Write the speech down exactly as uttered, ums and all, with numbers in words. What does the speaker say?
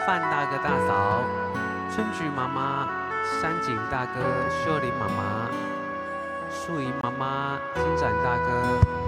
范大哥大嫂、春菊妈妈、山景大哥、秀玲妈妈、素莹妈妈、金展大哥。